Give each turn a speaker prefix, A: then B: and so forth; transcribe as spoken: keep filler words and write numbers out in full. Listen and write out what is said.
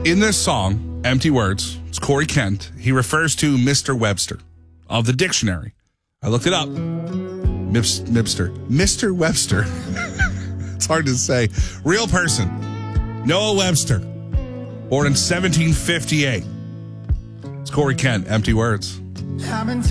A: In this song, Empty Words, it's Corey Kent. He refers to Mister Webster of the dictionary. I looked it up. Mips, Mipster. Mister Webster. It's hard to say. Real person. Noah Webster. Born in seventeen fifty-eight. It's Corey Kent, Empty Words.